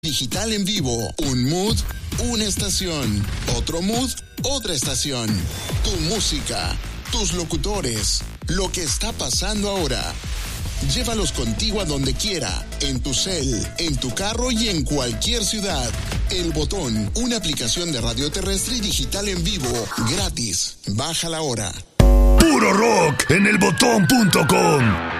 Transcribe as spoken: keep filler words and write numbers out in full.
Digital en vivo. Un mood, una estación. Otro mood, otra estación. Tu música, tus locutores, lo que está pasando ahora. Llévalos contigo a donde quiera, en tu cel, en tu carro y en cualquier ciudad. El Botón, una aplicación de radio terrestre y digital en vivo, gratis. Bájala ahora. Puro rock en el botón punto com.